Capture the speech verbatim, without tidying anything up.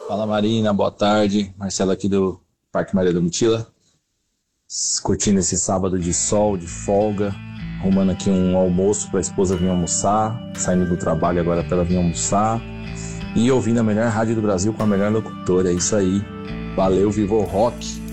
Fala Marina, boa tarde. Marcelo aqui do Parque Maria da Mutila. Curtindo esse sábado de sol, de folga. Arrumando aqui um almoço para a esposa vir almoçar. Saindo do trabalho agora para ela vir almoçar. E ouvindo a melhor rádio do Brasil com a melhor locutora. É isso aí. Valeu, viva o rock!